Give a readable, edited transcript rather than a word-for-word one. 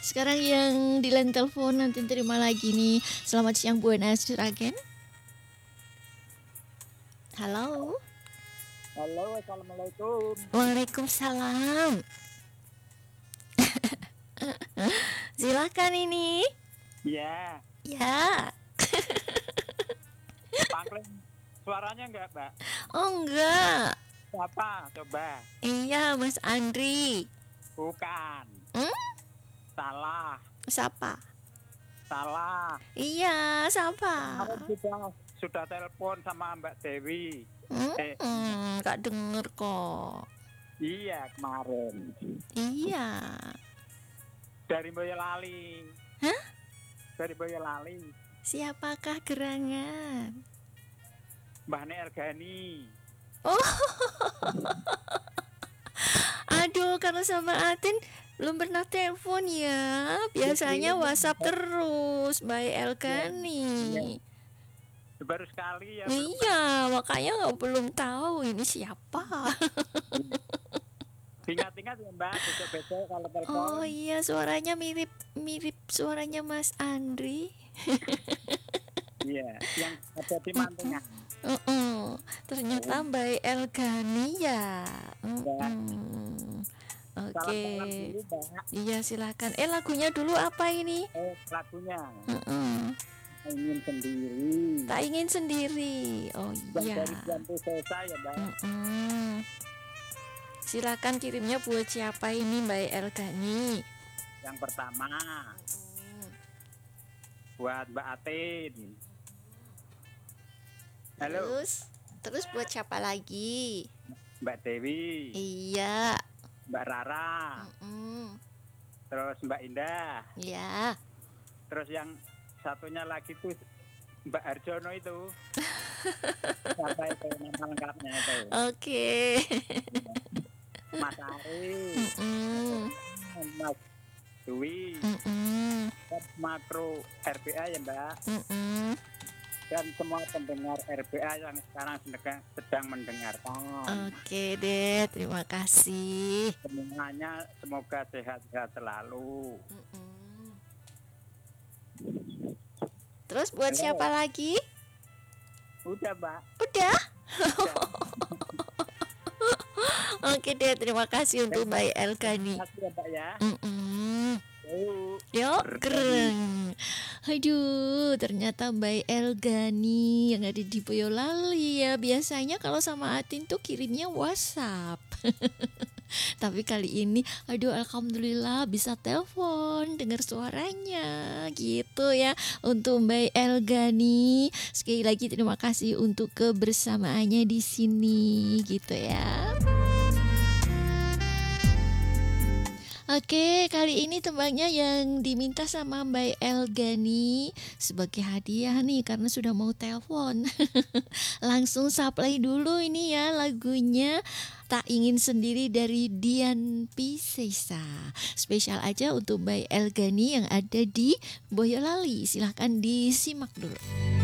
Sekarang yang di line telepon nanti terima lagi nih. Selamat siang Bu Nas Juragan. Halo. Halo, assalamualaikum. Waalaikumsalam. Silakan ini. Ya, Ya. pangling suaranya enggak, Mbak? Oh enggak. Siapa? Coba. Iya Mas Andri. Bukan. Salah. Siapa? Salah. Iya, siapa? Kemarin sudah telepon sama Mbak Dewi. Gak denger kok. Iya, kemarin. Iya. Dari Boyolali. Hah? Dari Boyolali. Siapakah gerangan? Mbah Ergani. Oh. Aduh, kalau sama Atin belum pernah telepon ya. Biasanya WhatsApp terus, Mbak Elgani. Baru sekali ya. Iya, makanya belum tahu ini siapa. Ingat-ingat ya Mbak, besok-besok kalau telepon. Oh iya, suaranya mirip suaranya Mas Andri. Iya, yang ada di Mantingan. Ternyata Mbak Elgani ya. Oke. Iya silakan. Lagunya dulu apa ini? Lagunya. Tak ingin sendiri. Tak ingin sendiri. Oh iya. Dari Bantu Sesa ya Mbak. Silakan kirimnya buat siapa ini Mbak Elgani? Yang pertama buat Mbak Atin. Halo. Terus buat siapa lagi? Mbak Dewi. Iya. Mbak Rara. Terus Mbak Indah. Iya. Terus yang satunya lagi tuh Mbak Arjono itu. Siapa itu nama lengkapnya itu? Oke. Mas Ari. Mas Dwi. Makro RBA ya Mbak. Dan semua pendengar RBA yang sekarang sedang mendengarkan. Oke deh, terima kasih. Semuanya semoga sehat-sehat selalu. Terus buat siapa lagi? Udah Mbak. Udah? Oke deh, terima kasih untuk Mbak Elgani. Terima kasih ya Mbak ya. Yuk, keren. Aduh, ternyata Mbak Elgani yang ada di Boyolali ya. Biasanya kalau sama Atin tuh kirimnya WhatsApp. Tapi kali ini, aduh alhamdulillah bisa telepon, dengar suaranya gitu ya. Untuk Mbak Elgani, sekali lagi terima kasih untuk kebersamaannya di sini gitu ya. Oke, kali ini tembangnya yang diminta sama Mbak Elgani sebagai hadiah nih karena sudah mau telepon. Langsung supply dulu ini ya lagunya Tak Ingin Sendiri dari Dian Piscesa. Spesial aja untuk Mbak Elgani yang ada di Boyolali. Silahkan disimak dulu.